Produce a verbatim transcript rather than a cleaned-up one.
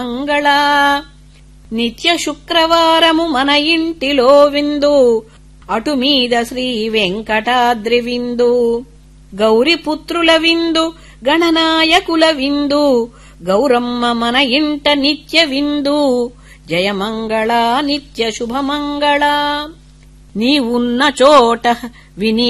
మంగళ నిత్య శుక్రవారము మన ఇంటిలో విందు అటుమీద శ్రీ వెంకటాద్రి విందు గౌరిపుత్రుల విందు గణనాయకుల విందు గౌరమ్మ మన ఇంట నిత్య విందు జయమంగళ నిత్య శుభమంగళ నీవున్న చోట విని